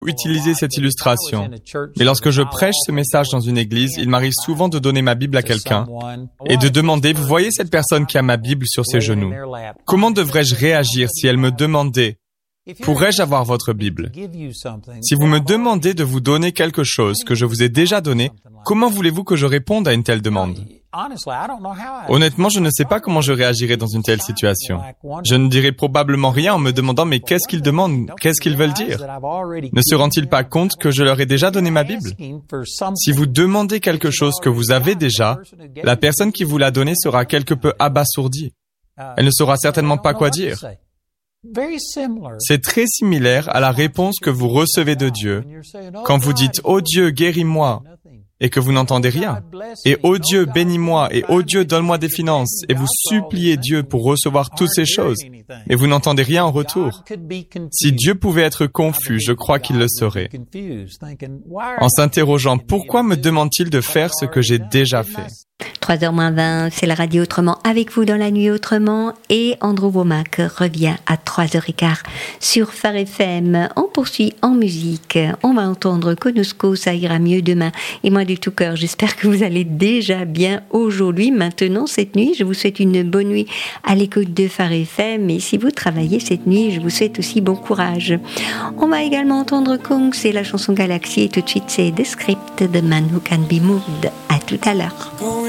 utiliser cette illustration, mais lorsque je prêche ce message dans une église, il m'arrive souvent de donner ma Bible à quelqu'un et de demander, vous voyez cette personne qui a ma Bible sur ses genoux, comment devrais-je réagir si elle me demandait, pourrais-je avoir votre Bible? Si vous me demandez de vous donner quelque chose que je vous ai déjà donné, comment voulez-vous que je réponde à une telle demande? Honnêtement, je ne sais pas comment je réagirais dans une telle situation. Je ne dirais probablement rien en me demandant mais qu'est-ce qu'ils demandent? Qu'est-ce qu'ils veulent dire? Ne se rendent-ils pas compte que je leur ai déjà donné ma Bible? Si vous demandez quelque chose que vous avez déjà, la personne qui vous l'a donné sera quelque peu abasourdie. Elle ne saura certainement pas quoi dire. C'est très similaire à la réponse que vous recevez de Dieu quand vous dites « Oh Dieu, guéris-moi » et que vous n'entendez rien. Et « Oh Dieu, bénis-moi » et « Oh Dieu, donne-moi des finances » et vous suppliez Dieu pour recevoir toutes ces choses et vous n'entendez rien en retour. Si Dieu pouvait être confus, je crois qu'il le serait. En s'interrogeant « Pourquoi me demande-t-il de faire ce que j'ai déjà fait ?» 3h20, c'est la radio Autrement avec vous dans la nuit Autrement et Andrew Womack revient à 3h15 sur Phare FM. On poursuit en musique. On va entendre Konosko, ça ira mieux demain. Et moi du tout cœur, j'espère que vous allez déjà bien aujourd'hui, maintenant, cette nuit. Je vous souhaite une bonne nuit à l'écoute de Phare FM. Et si vous travaillez cette nuit, je vous souhaite aussi bon courage. On va également entendre Kong, c'est la chanson Galaxy. Et tout de suite, c'est The Script, The Man Who Can Be Moved. À tout à l'heure.